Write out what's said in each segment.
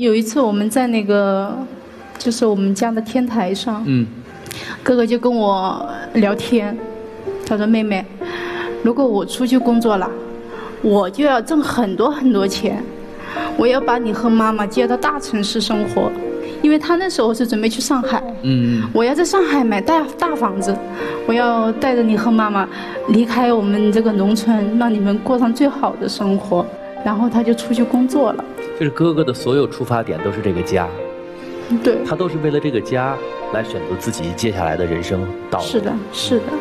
有一次我们在那个，就是我们家的天台上，哥哥就跟我聊天，他说：“妹妹，如果我出去工作了，我就要挣很多很多钱，我要把你和妈妈接到大城市生活。”因为他那时候是准备去上海，我要在上海买大房子，我要带着你和妈妈离开我们这个农村，让你们过上最好的生活。然后他就出去工作了。 就是哥哥的所有出发点都是这个家， 对， 他都是为了这个家来选择自己接下来的人生道路。 是的，是的。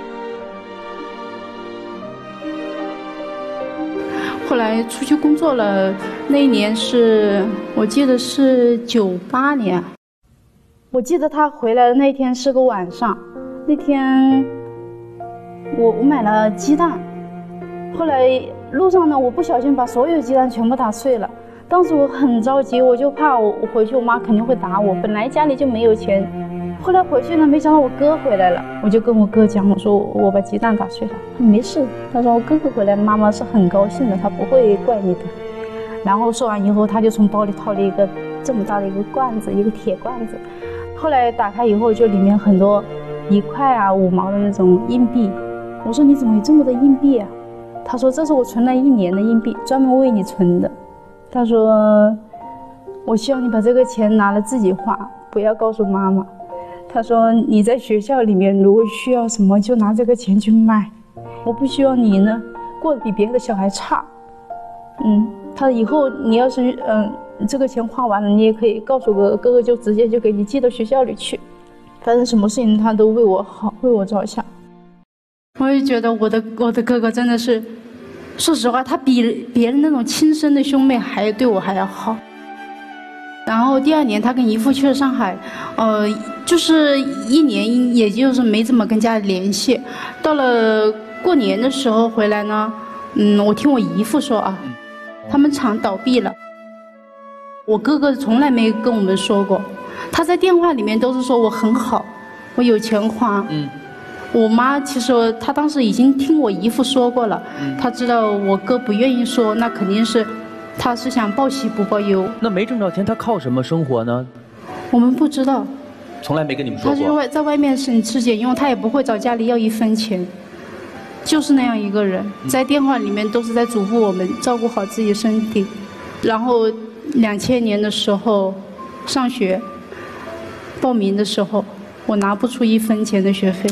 后来出去工作了，那一年我记得是98年。我记得他回来的那天是个晚上，那天我买了鸡蛋，后来路上呢，我不小心把所有鸡蛋全部打碎了。当时我很着急，我就怕我回去我妈肯定会打我，本来家里就没有钱。后来回去呢，没想到我哥回来了，我就跟我哥讲，我说我把鸡蛋打碎了。他说没事，他说我哥哥回来，妈妈是很高兴的，他不会怪你的。然后说完以后，他就从包里掏了一个这么大的一个罐子，一个铁罐子。后来打开以后，就里面很多1块啊、5毛的那种硬币。我说你怎么有这么多硬币啊？他说这是我存了1年的硬币，专门为你存的。他说我希望你把这个钱拿了自己花，不要告诉妈妈。他说你在学校里面如果需要什么就拿这个钱去卖，我不希望你呢过得比别的小孩差。他以后你要是这个钱花完了，你也可以告诉哥哥，哥哥就直接就给你寄到学校里去。反正什么事情他都为我好，为我着想。我也觉得我的哥哥真的是，说实话，他比别人那种亲生的兄妹还对我还要好。然后第2年他跟姨父去了上海，就是1年也就是没怎么跟家里联系。到了过年的时候回来呢，我听我姨父说啊，他们厂倒闭了。我哥哥从来没跟我们说过，他在电话里面都是说我很好，我有钱花。我妈其实她当时已经听我姨父说过了，她知道我哥不愿意说，那肯定是他是想报喜不报忧。 那没挣着钱，他靠什么生活呢？ 我们不知道， 从来没跟你们说过。 他就在外面省吃俭用，他也不会找家里要1分钱，就是那样一个人，在电话里面都是在嘱咐我们照顾好自己身体。然后2000年的时候上学报名的时候，我拿不出1分钱的学费。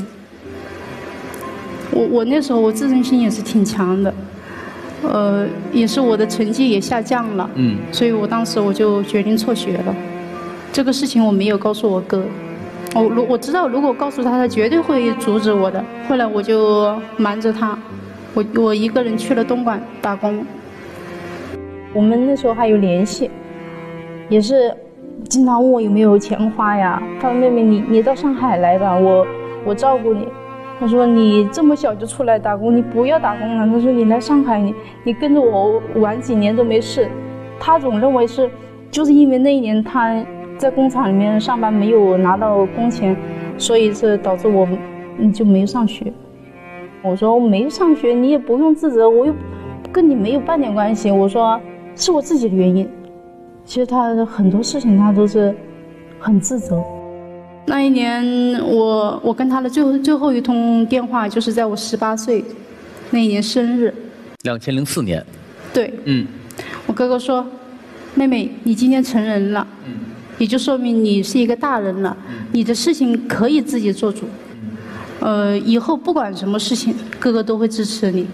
我那时候我自尊心也是挺强的，也是我的成绩也下降了，所以我当时我就决定辍学了。这个事情我没有告诉我哥，我知道如果告诉他，他绝对会阻止我的。后来我就瞒着他，我一个人去了东莞打工。我们那时候还有联系，也是经常问我有没有钱花呀。他说妹妹你到上海来吧，我照顾你。他说你这么小就出来打工，你不要打工了。他说你来上海，你跟着我玩几年都没事。他总认为是就是因为那1年他在工厂里面上班没有拿到工钱，所以是导致我就没上学。我说我没上学你也不用自责，我又跟你没有半点关系。我说是我自己的原因。其实他很多事情他都是很自责。那一年我跟他的最后一通电话就是在我18岁那一年生日。 2004年。 对。我哥哥说妹妹你今天成人了，也就说明你是一个大人了，你的事情可以自己做主，以后不管什么事情哥哥都会支持你。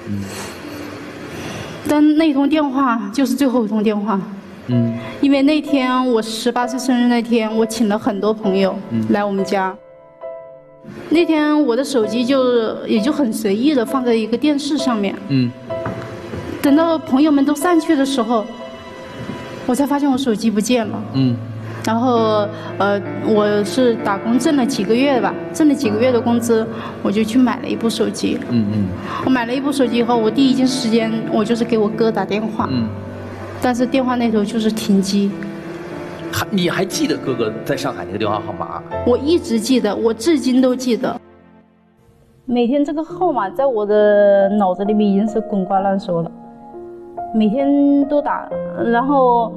但那通电话就是最后一通电话。因为那天我18岁生日那天，我请了很多朋友来我们家。那天我的手机也就很随意的放在一个电视上面。等到朋友们都散去的时候，我才发现我手机不见了。然后我是打工挣了几个月吧，挣了几个月的工资，我就去买了一部手机。我买了一部手机以后，我第一件时间我就是给我哥打电话。但是电话那头就是停机。 你还记得哥哥在上海那个电话号码？ 我一直记得，我至今都记得。每天这个号码在我的脑子里面已经是滚瓜烂熟了，每天都打，然后